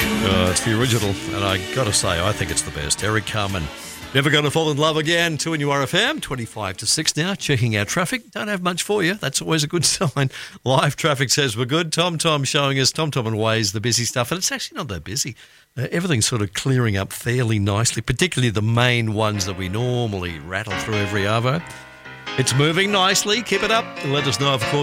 It's the original, and I got to say, I think it's the best. Eric Carmen. Never Gonna Fall in Love Again. 2 in URFM, 25 to 6 now. Checking our traffic. Don't have much for you. That's always a good sign. Live traffic says we're good. Tom showing us Tom and Waze, the busy stuff. And it's actually not that busy. Everything's sort of clearing up fairly nicely, particularly the main ones that we normally rattle through every hour. It's moving nicely. Keep it up. And let us know, of course.